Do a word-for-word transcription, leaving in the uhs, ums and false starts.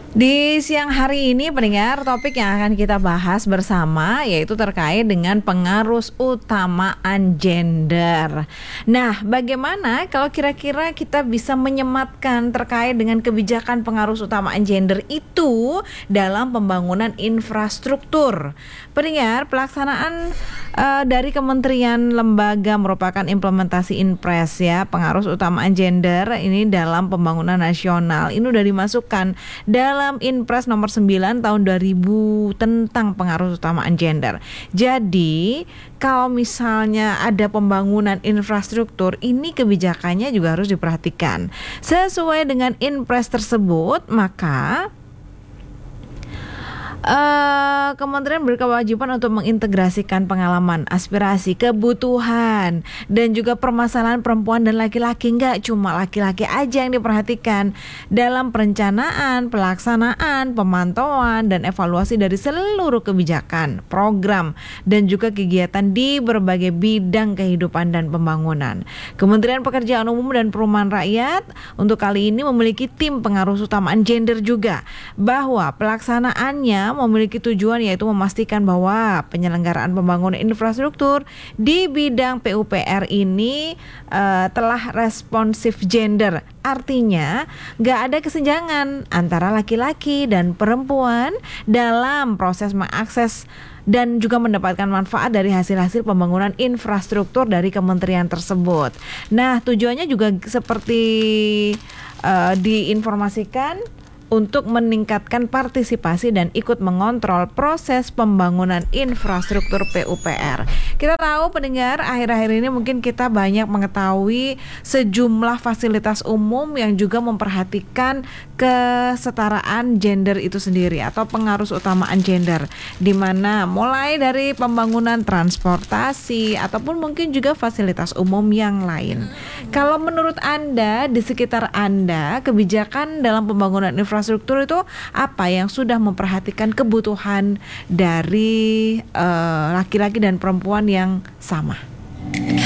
Di siang hari ini pendengar, topik yang akan kita bahas bersama yaitu terkait dengan pengaruh utamaan gender. Nah, bagaimana kalau kira-kira kita bisa menyematkan terkait dengan kebijakan pengaruh utamaan gender itu dalam pembangunan infrastruktur? Pendengar, pelaksanaan uh, dari Kementerian Lembaga merupakan implementasi Inpres ya, pengaruh utamaan gender ini dalam pembangunan nasional. Ini sudah dimasukkan dalam Inpres nomor sembilan tahun dua ribu tentang pengaruh utamaan gender. Jadi, kalau misalnya ada pembangunan infrastruktur, ini kebijakannya juga harus diperhatikan. Sesuai dengan Inpres tersebut, maka Uh, Kementerian berkewajiban untuk mengintegrasikan pengalaman, aspirasi, kebutuhan, dan juga permasalahan perempuan dan laki-laki. Enggak cuma laki-laki aja yang diperhatikan dalam perencanaan, pelaksanaan, pemantauan, dan evaluasi dari seluruh kebijakan, program, dan juga kegiatan di berbagai bidang kehidupan dan pembangunan. Kementerian Pekerjaan Umum dan Perumahan Rakyat untuk kali ini memiliki tim pengaruh utamaan gender juga, bahwa pelaksanaannya memiliki tujuan yaitu memastikan bahwa penyelenggaraan pembangunan infrastruktur di bidang P U P R ini uh, telah responsif gender. Artinya gak ada kesenjangan antara laki-laki dan perempuan dalam proses mengakses dan juga mendapatkan manfaat dari hasil-hasil pembangunan infrastruktur dari kementerian tersebut. Nah, tujuannya juga seperti uh, diinformasikan untuk meningkatkan partisipasi dan ikut mengontrol proses pembangunan infrastruktur P U P R. Kita tahu pendengar, akhir-akhir ini mungkin kita banyak mengetahui sejumlah fasilitas umum yang juga memperhatikan kesetaraan gender itu sendiri atau pengaruh utamaan gender, di mana mulai dari pembangunan transportasi ataupun mungkin juga fasilitas umum yang lain. Kalau menurut Anda, di sekitar Anda, kebijakan dalam pembangunan infrastruktur infrastruktur itu apa yang sudah memperhatikan kebutuhan dari uh, laki-laki dan perempuan yang sama?